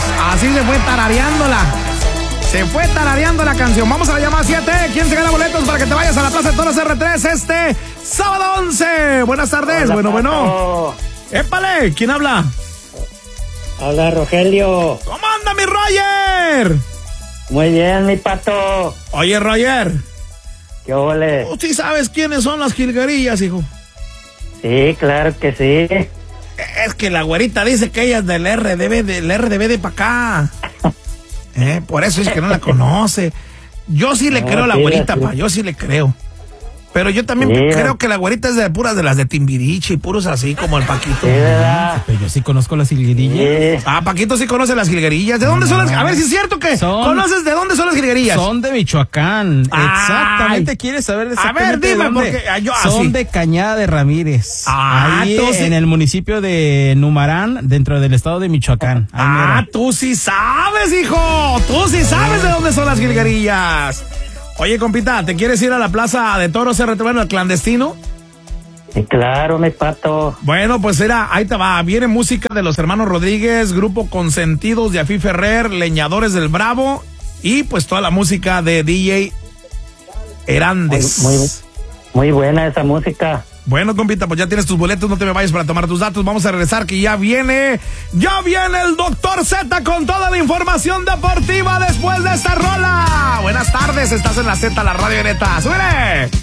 Así se fue tarareándola. Se fue tarareando la canción. Vamos a la llamada 7. ¿Quién se gana boletos para que te vayas a la Plaza de Toros R3 este sábado 11? Buenas tardes. Hola, bueno. Pato. Épale, ¿quién habla? Habla Rogelio. ¿Cómo anda mi Roger? Muy bien, mi Pato. Oye, Roger. ¿Qué ole? ¿Tú sí sabes quiénes son las jilguerillas, hijo? Sí, claro que sí. Es que la güerita dice que ella es del RDB de pa' acá. Por eso es que no la conoce. Yo sí le creo a la güerita, pa, yo sí le creo. Pero yo también creo que la güerita es de puras de las de Timbiriche y puros así como el Paquito. Sí, ¿verdad? Pero yo sí conozco las jilguerillas. Sí. Paquito sí conoce las jilguerillas. ¿De dónde son las? A ver si es cierto que conoces de dónde son las jilguerillas. Son de Michoacán. Ay. Exactamente. ¿Quieres saber exactamente? A ver, dime, de dónde? porque yo son así. de Cañada de Ramírez. Ahí entonces, en el municipio de Numarán, dentro del estado de Michoacán. Ahí mero. tú sí sabes, hijo. Tú sí sabes de dónde son las jilguerillas. Oye, compita, ¿te quieres ir a la Plaza de Toros R3, bueno, al clandestino? Sí, claro, mi Pato. Bueno, pues era, ahí te va. Viene música de los hermanos Rodríguez, Grupo Consentidos de Afí Ferrer, Leñadores del Bravo y pues toda la música de DJ Herandes. Muy buena esa música. Bueno, compita, pues ya tienes tus boletos, no te me vayas para tomar tus datos. Vamos a regresar que ya viene el Dr. Z con toda la información deportiva después de esta rola. Buenas tardes, estás en la Z, la radio neta. ¡Súbele!